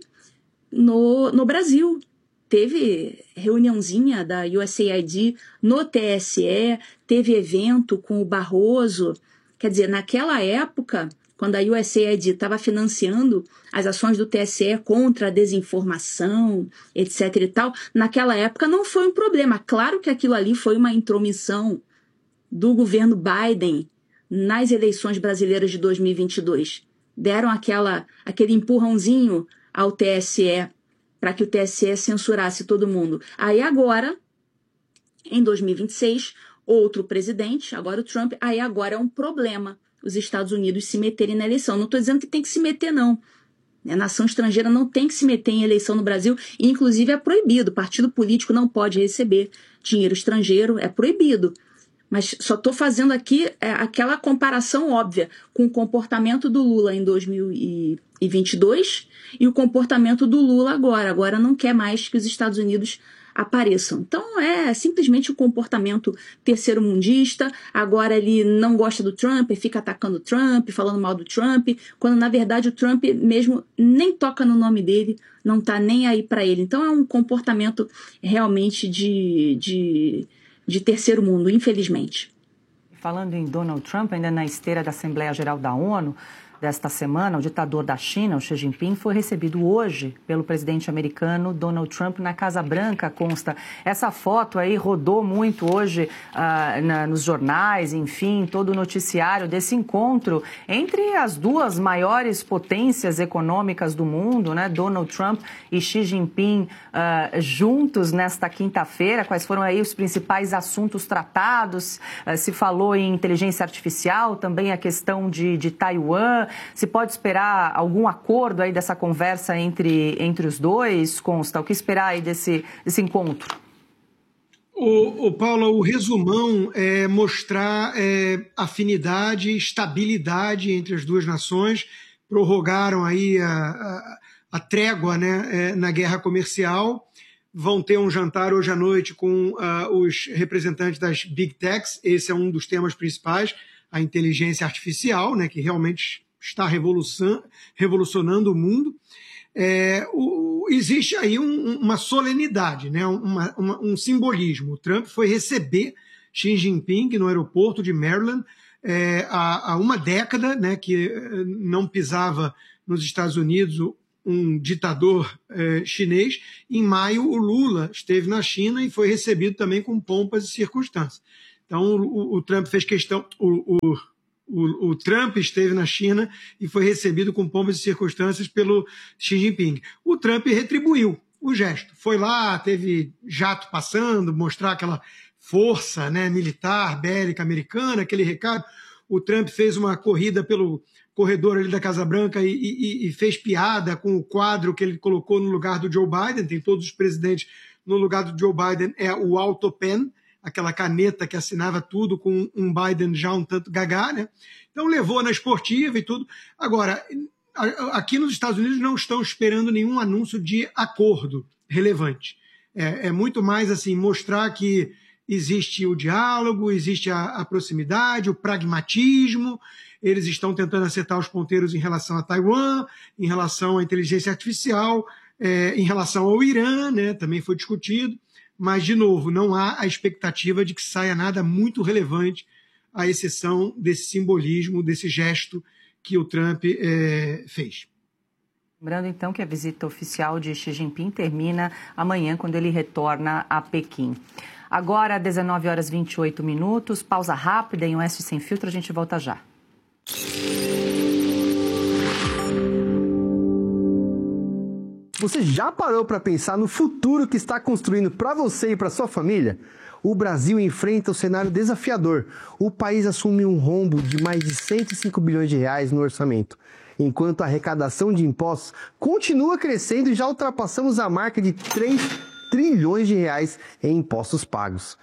no, no Brasil. Teve reuniãozinha da U S A I D no T S E, teve evento com o Barroso. Quer dizer, naquela época, quando a U S A I D estava financiando as ações do T S E contra a desinformação, etc e tal, naquela época não foi um problema. Claro que aquilo ali foi uma intromissão do governo Biden nas eleições brasileiras de dois mil e vinte e dois. Deram aquela, aquele empurrãozinho ao T S E para que o T S E censurasse todo mundo. Aí agora, em dois mil e vinte e seis, outro presidente, agora o Trump, aí agora é um problema os Estados Unidos se meterem na eleição. Não estou dizendo que tem que se meter, não. A nação estrangeira não tem que se meter em eleição no Brasil, e inclusive é proibido. O partido político não pode receber dinheiro estrangeiro, é proibido. Mas só estou fazendo aqui é, aquela comparação óbvia com o comportamento do Lula em dois mil e vinte e dois e o comportamento do Lula agora. Agora não quer mais que os Estados Unidos apareçam. Então é simplesmente o comportamento terceiro-mundista. Agora ele não gosta do Trump, fica atacando o Trump, falando mal do Trump, quando na verdade o Trump mesmo nem toca no nome dele, não está nem aí para ele. Então é um comportamento realmente de... de de terceiro mundo, infelizmente. Falando em Donald Trump, ainda na esteira da Assembleia Geral da ONU, desta semana, o ditador da China, o Xi Jinping, foi recebido hoje pelo presidente americano Donald Trump na Casa Branca, consta. Essa foto aí rodou muito hoje uh, na, nos jornais, enfim, todo o noticiário desse encontro entre as duas maiores potências econômicas do mundo, né? Donald Trump e Xi Jinping uh, juntos nesta quinta-feira. Quais foram aí os principais assuntos tratados? Uh, se falou em inteligência artificial, também a questão de, de Taiwan. Se pode esperar algum acordo aí dessa conversa entre, entre os dois, Consta? O que esperar aí desse, desse encontro? O, o Paula, o resumão é mostrar é, afinidade, estabilidade entre as duas nações, prorrogaram aí a, a, a trégua, né, é, na guerra comercial, vão ter um jantar hoje à noite com uh, os representantes das Big Techs, esse é um dos temas principais, a inteligência artificial, né, que realmente está revolucionando o mundo. É, o, existe aí um, uma solenidade, né, uma, uma, um simbolismo. O Trump foi receber Xi Jinping no aeroporto de Maryland é, há, há uma década, né, que não pisava nos Estados Unidos, um ditador eh, chinês. Em maio, o Lula esteve na China e foi recebido também com pompas e circunstâncias. Então, o, o Trump fez questão... O, o, o, o Trump esteve na China e foi recebido com pompas e circunstâncias pelo Xi Jinping. O Trump retribuiu o gesto. Foi lá, teve jato passando, mostrar aquela força, né, militar, bélica americana, aquele recado. O Trump fez uma corrida pelo corredor ali da Casa Branca e, e, e fez piada com o quadro que ele colocou no lugar do Joe Biden. Tem todos os presidentes no lugar do Joe Biden, é o AutoPen, aquela caneta que assinava tudo com um Biden já um tanto gagá, né? Então levou na esportiva e tudo. Agora, aqui nos Estados Unidos não estão esperando nenhum anúncio de acordo relevante. É, é muito mais assim, mostrar que existe o diálogo, existe a, a proximidade, o pragmatismo. Eles estão tentando acertar os ponteiros em relação a Taiwan, em relação à inteligência artificial, é, em relação ao Irã, né? Também foi discutido. Mas, de novo, não há a expectativa de que saia nada muito relevante, à exceção desse simbolismo, desse gesto que o Trump é, fez. Lembrando, então, que a visita oficial de Xi Jinping termina amanhã, quando ele retorna a Pequim. Agora, dezenove horas e vinte e oito minutos, pausa rápida em Oeste Sem Filtro, a gente volta já. Você já parou para pensar no futuro que está construindo para você e para sua família? O Brasil enfrenta um cenário desafiador. O país assume um rombo de mais de cento e cinco bilhões de reais no orçamento, enquanto a arrecadação de impostos continua crescendo e já ultrapassamos a marca de três trilhões de reais em impostos pagos.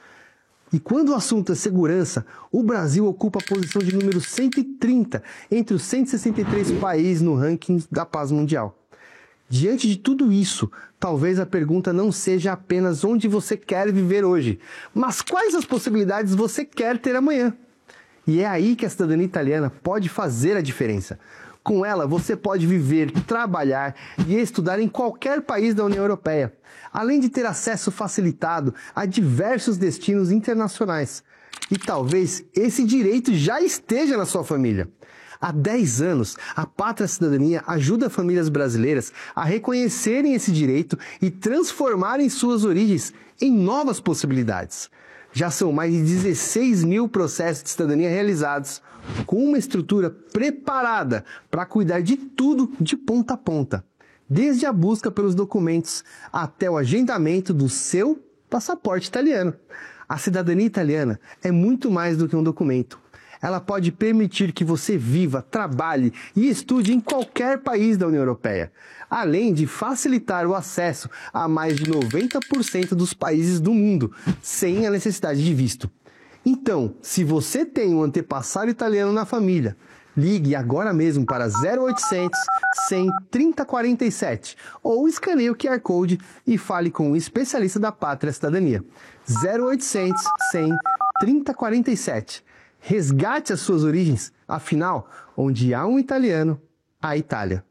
E quando o assunto é segurança, o Brasil ocupa a posição de número cento e trinta entre os cento e sessenta e três países no ranking da paz mundial. Diante de tudo isso, talvez a pergunta não seja apenas onde você quer viver hoje, mas quais as possibilidades você quer ter amanhã. E é aí que a cidadania italiana pode fazer a diferença. Com ela, você pode viver, trabalhar e estudar em qualquer país da União Europeia, além de ter acesso facilitado a diversos destinos internacionais. E talvez esse direito já esteja na sua família. Há dez anos, a Pátria Cidadania ajuda famílias brasileiras a reconhecerem esse direito e transformarem suas origens em novas possibilidades. Já são mais de dezesseis mil processos de cidadania realizados, com uma estrutura preparada para cuidar de tudo de ponta a ponta, desde a busca pelos documentos até o agendamento do seu passaporte italiano. A cidadania italiana é muito mais do que um documento. Ela pode permitir que você viva, trabalhe e estude em qualquer país da União Europeia, além de facilitar o acesso a mais de noventa por cento dos países do mundo, sem a necessidade de visto. Então, se você tem um antepassado italiano na família, ligue agora mesmo para zero oitocentos, cem, trinta quarenta e sete ou escaneie o Q R Code e fale com um especialista da Pátria Cidadania. zero oitocentos, cem, trinta quarenta e sete. Resgate as suas origens, afinal, onde há um italiano, há Itália.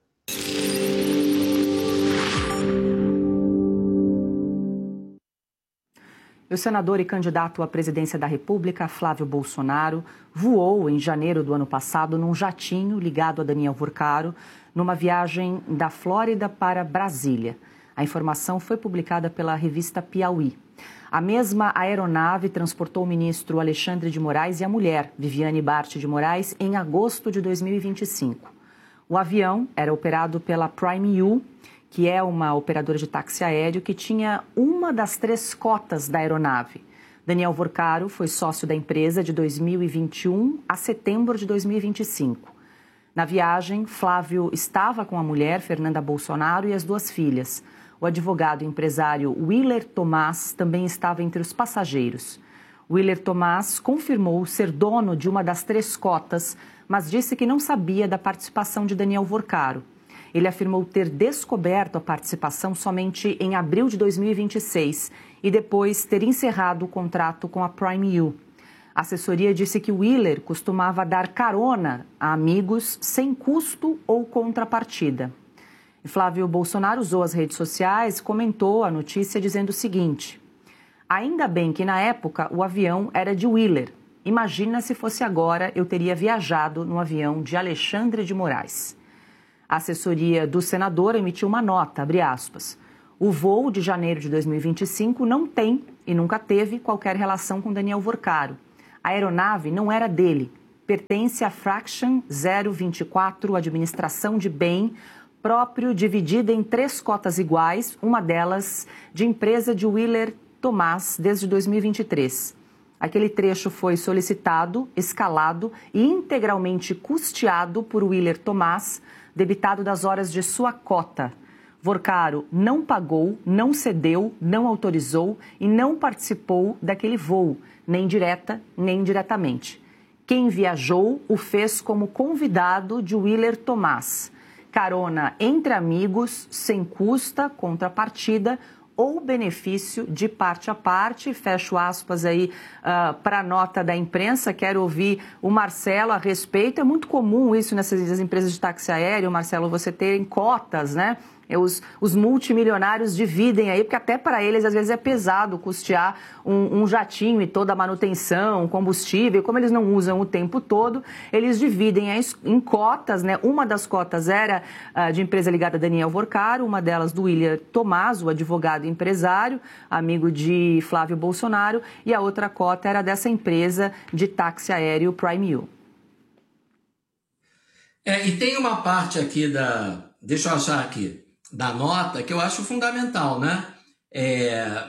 O senador e candidato à presidência da República, Flávio Bolsonaro, voou em janeiro do ano passado num jatinho ligado a Daniel Vorcaro, numa viagem da Flórida para Brasília. A informação foi publicada pela revista Piauí. A mesma aeronave transportou o ministro Alexandre de Moraes e a mulher, Viviane Bart de Moraes, em agosto de dois mil e vinte e cinco. O avião era operado pela Prime U, que é uma operadora de táxi aéreo que tinha uma das três cotas da aeronave. Daniel Vorcaro foi sócio da empresa de dois mil e vinte e um a setembro de dois mil e vinte e cinco. Na viagem, Flávio estava com a mulher, Fernanda Bolsonaro, e as duas filhas. O advogado e empresário Willer Tomás também estava entre os passageiros. Willer Tomás confirmou ser dono de uma das três cotas, mas disse que não sabia da participação de Daniel Vorcaro. Ele afirmou ter descoberto a participação somente em abril de dois mil e vinte e seis e depois ter encerrado o contrato com a Prime U. A assessoria disse que Willer costumava dar carona a amigos sem custo ou contrapartida. Flávio Bolsonaro usou as redes sociais e comentou a notícia dizendo o seguinte: ainda bem que na época o avião era de Willer. Imagina se fosse agora, eu teria viajado no avião de Alexandre de Moraes. A assessoria do senador emitiu uma nota, abre aspas. O voo de janeiro de dois mil e vinte e cinco não tem e nunca teve qualquer relação com Daniel Vorcaro. A aeronave não era dele, pertence à Fraction zero vinte e quatro, Administração de Bem, próprio, dividida em três cotas iguais, uma delas de empresa de Willer Tomás desde dois mil e vinte e três. Aquele trecho foi solicitado, escalado e integralmente custeado por Willer Tomás, debitado das horas de sua cota. Vorcaro não pagou, não cedeu, não autorizou e não participou daquele voo, nem direta, nem indiretamente. Quem viajou o fez como convidado de Willer Tomás. Carona entre amigos, sem custa, contrapartida ou benefício de parte a parte. Fecho aspas aí uh, para a nota da imprensa. Quero ouvir o Marcelo a respeito. É muito comum isso nessas empresas de táxi aéreo, Marcelo, você ter cotas, né? Os, os multimilionários dividem aí, porque até para eles às vezes é pesado custear um, um jatinho e toda a manutenção, combustível, como eles não usam o tempo todo, eles dividem em cotas, né? Uma das cotas era uh, de empresa ligada a Daniel Vorcaro, uma delas do Willer Tomás, o advogado e empresário, amigo de Flávio Bolsonaro, e a outra cota era dessa empresa de táxi aéreo Prime U. É, e tem uma parte aqui da... Deixa eu achar aqui. Da nota, que eu acho fundamental, né? É,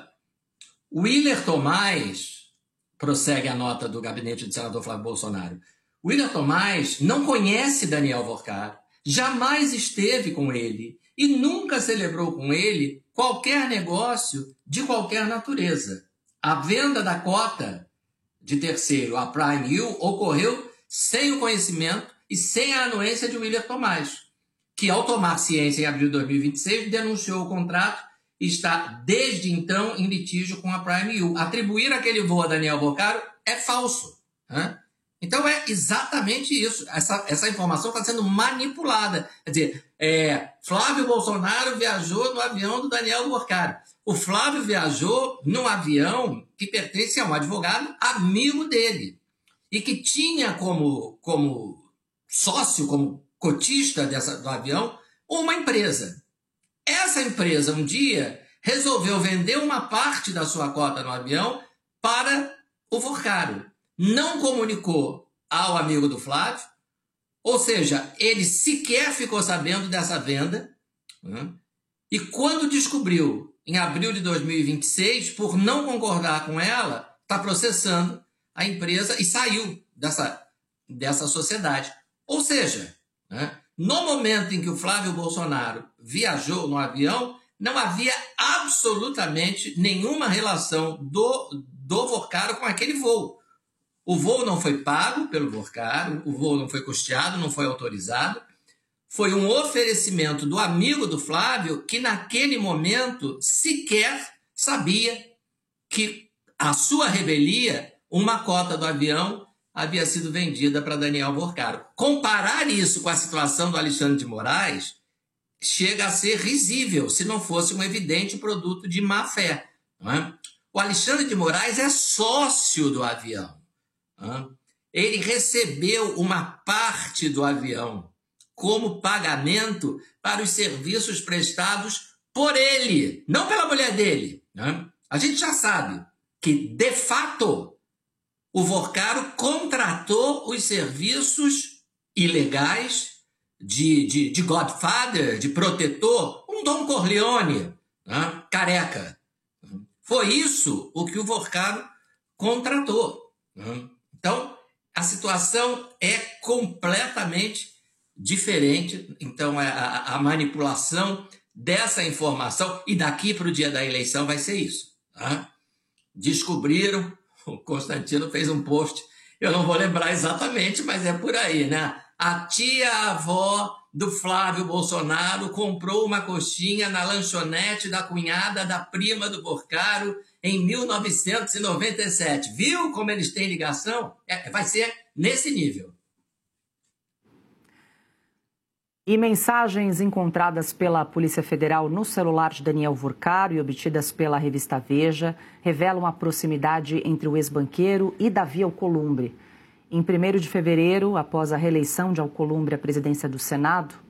Willer Tomás, prossegue a nota do gabinete do senador Flávio Bolsonaro, Willer Tomás não conhece Daniel Vorcaro, jamais esteve com ele e nunca celebrou com ele qualquer negócio de qualquer natureza. A venda da cota de terceiro, a Prime U, ocorreu sem o conhecimento e sem a anuência de Willer Tomás, que, ao tomar ciência em abril de dois mil e vinte e seis, denunciou o contrato e está, desde então, em litígio com a Prime U. Atribuir aquele voo a Daniel Vorcaro é falso. Né? Então, é exatamente isso. Essa, essa informação está sendo manipulada. Quer dizer, é, Flávio Bolsonaro viajou no avião do Daniel Vorcaro. O Flávio viajou num avião que pertence a um advogado amigo dele e que tinha como, como sócio, como cotista dessa, do avião, uma empresa. Essa empresa, um dia, resolveu vender uma parte da sua cota no avião para o Vorcaro. Não comunicou ao amigo do Flávio, ou seja, ele sequer ficou sabendo dessa venda, né? E quando descobriu, em abril de dois mil e vinte e seis, por não concordar com ela, está processando a empresa e saiu dessa, dessa sociedade. Ou seja, né? No momento em que o Flávio Bolsonaro viajou no avião, não havia absolutamente nenhuma relação do, do Vorcaro com aquele voo. O voo não foi pago pelo Vorcaro, o voo não foi custeado, não foi autorizado. Foi um oferecimento do amigo do Flávio que, naquele momento, sequer sabia que a sua revelia, uma cota do avião, havia sido vendida para Daniel Vorcaro. Comparar isso com a situação do Alexandre de Moraes chega a ser risível, se não fosse um evidente produto de má-fé. Não é? O Alexandre de Moraes é sócio do avião. Não é? Ele recebeu uma parte do avião como pagamento para os serviços prestados por ele, não pela mulher dele. Não é? A gente já sabe que, de fato, o Vorcaro contratou os serviços ilegais de, de, de Godfather, de protetor, um Don Corleone, né? Careca. Foi isso o que o Vorcaro contratou. Né? Então, a situação é completamente diferente. Então, a, a manipulação dessa informação, e daqui para o dia da eleição vai ser isso. Né? Descobriram... O Constantino fez um post, eu não vou lembrar exatamente, mas é por aí, né? A tia-avó do Flávio Bolsonaro comprou uma coxinha na lanchonete da cunhada da prima do Vorcaro em mil novecentos e noventa e sete. Viu como eles têm ligação? É, vai ser nesse nível. E mensagens encontradas pela Polícia Federal no celular de Daniel Vorcaro e obtidas pela revista Veja revelam a proximidade entre o ex-banqueiro e Davi Alcolumbre. Em primeiro de fevereiro, após a reeleição de Alcolumbre à presidência do Senado,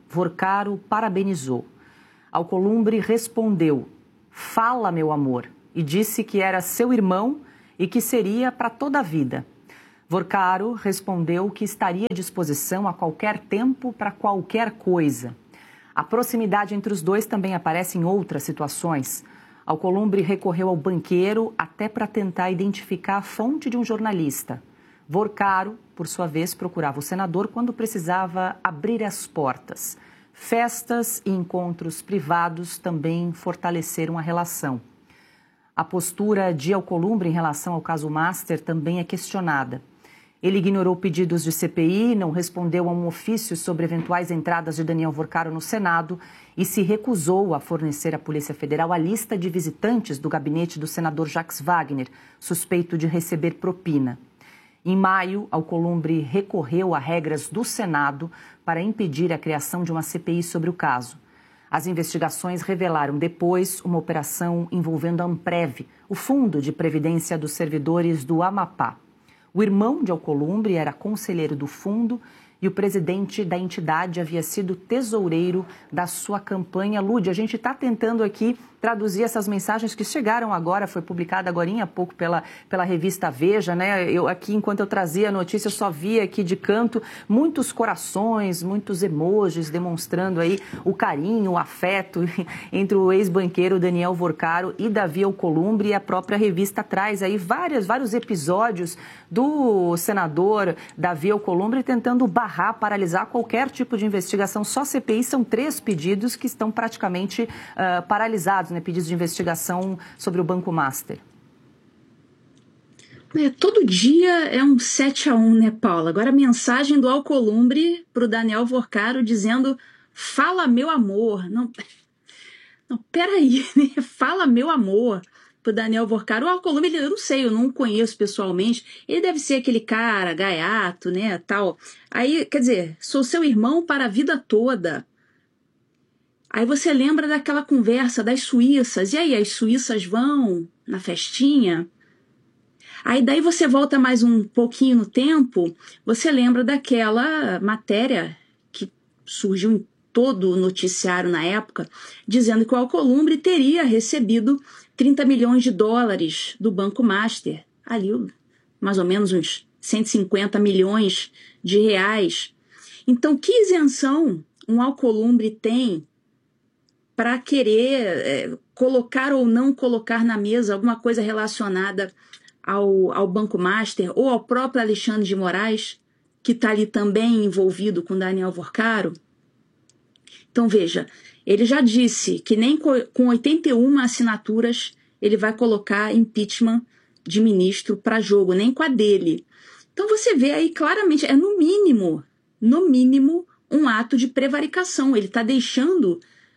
Vorcaro parabenizou. Alcolumbre respondeu: "Fala, meu amor", e disse que era seu irmão e que seria para toda a vida. Vorcaro respondeu que estaria à disposição a qualquer tempo para qualquer coisa. A proximidade entre os dois também aparece em outras situações. Alcolumbre recorreu ao banqueiro até para tentar identificar a fonte de um jornalista. Vorcaro, por sua vez, procurava o senador quando precisava abrir as portas. Festas e encontros privados também fortaleceram a relação. A postura de Alcolumbre em relação ao caso Master também é questionada. Ele ignorou pedidos de C P I, não respondeu a um ofício sobre eventuais entradas de Daniel Vorcaro no Senado e se recusou a fornecer à Polícia Federal a lista de visitantes do gabinete do senador Jacques Wagner, suspeito de receber propina. Em maio, Alcolumbre recorreu a regras do Senado para impedir a criação de uma C P I sobre o caso. As investigações revelaram depois uma operação envolvendo a Amprev, o Fundo de Previdência dos Servidores do Amapá. O irmão de Alcolumbre era conselheiro do fundo e o presidente da entidade havia sido tesoureiro da sua campanha. Lude, a gente está tentando aqui traduzir essas mensagens que chegaram agora, foi publicada agora há pouco pela, pela revista Veja, né? Eu aqui, enquanto eu trazia a notícia, eu só via aqui de canto muitos corações, muitos emojis demonstrando aí o carinho, o afeto entre o ex-banqueiro Daniel Vorcaro e Davi Alcolumbre, e a própria revista traz aí várias, vários episódios do senador Davi Alcolumbre tentando barrar, paralisar qualquer tipo de investigação. Só C P I são três pedidos que estão praticamente uh, paralisados, né? Pedidos de investigação sobre o Banco Master. É, todo dia é um sete a um, né, Paula? Agora a mensagem do Alcolumbre para o Daniel Vorcaro dizendo: "Fala, meu amor". Não, não peraí, né? "Fala, meu amor", para o Daniel Vorcaro. O Alcolumbre, eu não sei, eu não o conheço pessoalmente. Ele deve ser aquele cara gaiato, né, tal. Aí, quer dizer, sou seu irmão para a vida toda. Aí você lembra daquela conversa das suíças. E aí, as suíças vão na festinha? Aí daí você volta mais um pouquinho no tempo, você lembra daquela matéria que surgiu em todo o noticiário na época, dizendo que o Alcolumbre teria recebido trinta milhões de dólares do Banco Master, ali mais ou menos uns cento e cinquenta milhões de reais. Então, que isenção um Alcolumbre tem para querer é, colocar ou não colocar na mesa alguma coisa relacionada ao, ao Banco Master ou ao próprio Alexandre de Moraes, que está ali também envolvido com Daniel Vorcaro? Então, veja, ele já disse que nem com oitenta e uma assinaturas ele vai colocar impeachment de ministro para jogo, nem com a dele. Então, você vê aí claramente, é no mínimo, no mínimo, um ato de prevaricação. Ele está deixando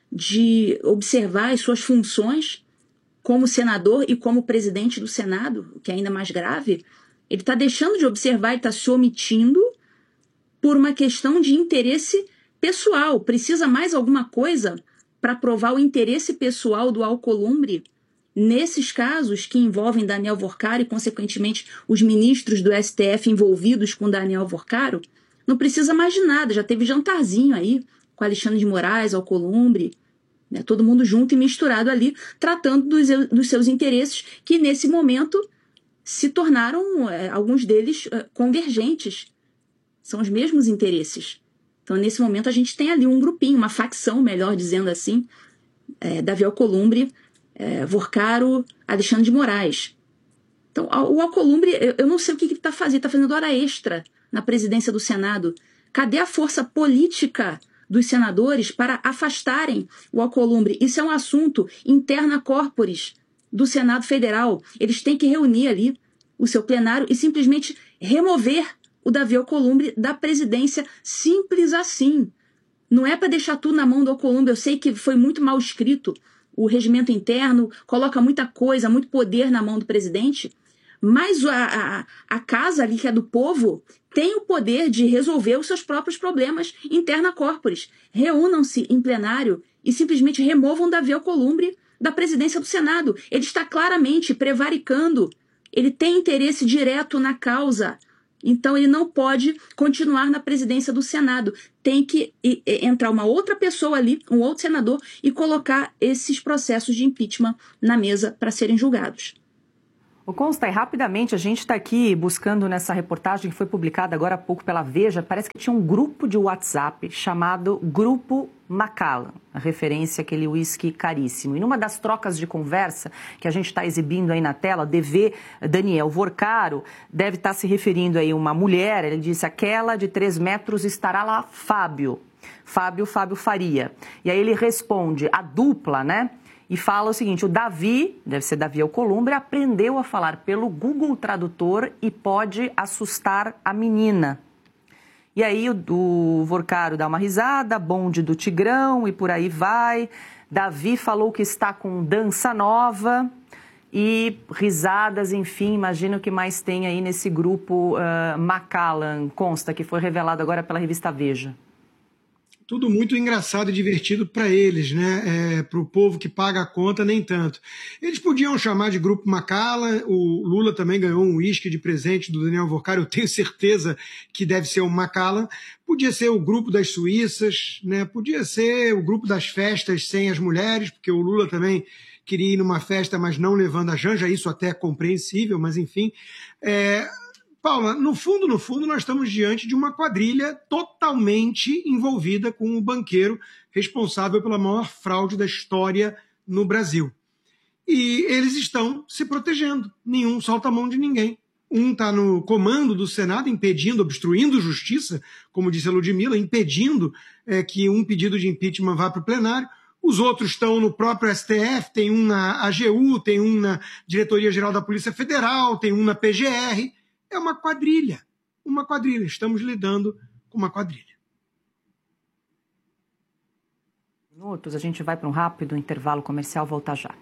de observar as suas funções como senador e como presidente do Senado, o que é ainda mais grave. Ele está deixando de observar, ele está se omitindo por uma questão de interesse pessoal. Precisa mais alguma coisa para provar o interesse pessoal do Alcolumbre nesses casos que envolvem Daniel Vorcaro e, consequentemente, os ministros do S T F envolvidos com Daniel Vorcaro? Não precisa mais de nada, já teve jantarzinho aí com Alexandre de Moraes, Alcolumbre, né, todo mundo junto e misturado ali, tratando dos, dos seus interesses, que nesse momento se tornaram, é, alguns deles, é, convergentes. São os mesmos interesses. Então, nesse momento, a gente tem ali um grupinho, uma facção, melhor dizendo assim, é, Davi Alcolumbre, é, Vorcaro, Alexandre de Moraes. Então, o Alcolumbre, eu, eu não sei o que ele está fazendo, está fazendo hora extra na presidência do Senado. Cadê a força política dos senadores para afastarem o Alcolumbre? Isso é um assunto interna corporis do Senado Federal. Eles têm que reunir ali o seu plenário e simplesmente remover o Davi Alcolumbre da presidência, simples assim. Não é para deixar tudo na mão do Alcolumbre. Eu sei que foi muito mal escrito o regimento interno, coloca muita coisa, muito poder na mão do presidente, mas a, a, a casa ali, que é do povo, tem o poder de resolver os seus próprios problemas interna corporis. Reúnam-se em plenário e simplesmente removam Davi Alcolumbre da presidência do Senado. Ele está claramente prevaricando, ele tem interesse direto na causa Então, ele não pode continuar na presidência do Senado. Tem que entrar uma outra pessoa ali, um outro senador, e colocar esses processos de impeachment na mesa para serem julgados. O Consta, e rapidamente, a gente está aqui buscando nessa reportagem que foi publicada agora há pouco pela Veja, parece que tinha um grupo de WhatsApp chamado Grupo Macallan, a referência àquele uísque caríssimo. E numa das trocas de conversa que a gente está exibindo aí na tela, D V Daniel Vorcaro deve estar se referindo aí a uma mulher, ele disse, aquela de três metros estará lá, Fábio. Fábio, Fábio Faria. E aí ele responde, a dupla, né? E fala o seguinte, o Davi, deve ser Davi Alcolumbre, aprendeu a falar pelo Google Tradutor e pode assustar a menina. E aí o, o Vorcaro dá uma risada, bonde do Tigrão e por aí vai. Davi falou que está com dança nova e risadas, enfim, imagino que mais tem aí nesse grupo uh, Macallan, Consta, que foi revelado agora pela revista Veja. Tudo muito engraçado e divertido para eles, né? É, para o povo que paga a conta, nem tanto. Eles podiam chamar de Grupo Macallan, o Lula também ganhou um uísque de presente do Daniel Vorcaro, eu tenho certeza que deve ser o Macallan. Podia ser o Grupo das Suíças, né? Podia ser o Grupo das Festas sem as mulheres, porque o Lula também queria ir numa festa, mas não levando a Janja, isso até é compreensível, mas enfim... É... Paula, no fundo, no fundo, nós estamos diante de uma quadrilha totalmente envolvida com o banqueiro responsável pela maior fraude da história no Brasil. E eles estão se protegendo. Nenhum solta a mão de ninguém. Um está no comando do Senado, impedindo, obstruindo justiça, como disse a Ludmilla, impedindo é, que um pedido de impeachment vá para o plenário. Os outros estão no próprio S T F, tem um na A G U, tem um na Diretoria-Geral da Polícia Federal, tem um na P G R... É uma quadrilha, uma quadrilha. Estamos lidando com uma quadrilha. Minutos, a gente vai para um rápido intervalo comercial, volta já.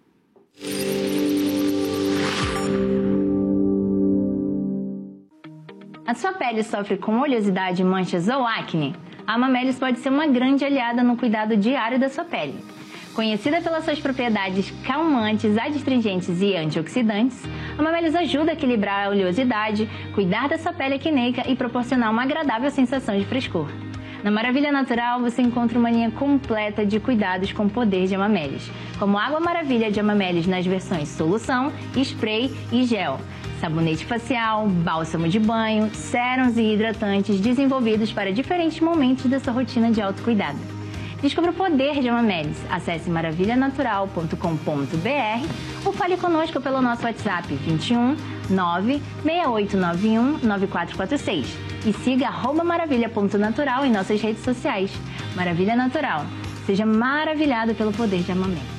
A sua pele sofre com oleosidade, manchas ou acne? A Amamelis pode ser uma grande aliada no cuidado diário da sua pele. Conhecida pelas suas propriedades calmantes, adstringentes e antioxidantes, a Amamelis ajuda a equilibrar a oleosidade, cuidar da sua pele acneica e proporcionar uma agradável sensação de frescor. Na Maravilha Natural, você encontra uma linha completa de cuidados com o poder de Amamelis, como Água Maravilha de Amamelis nas versões solução, spray e gel, sabonete facial, bálsamo de banho, sérums e hidratantes desenvolvidos para diferentes momentos da sua rotina de autocuidado. Descubra o poder de Amamelis. Acesse maravilha natural ponto com ponto b r ou fale conosco pelo nosso WhatsApp vinte e um, nove, seis oito nove um, nove quatro quatro seis e siga arroba maravilha ponto natural em nossas redes sociais. Maravilha Natural. Seja maravilhado pelo poder de Amamelis.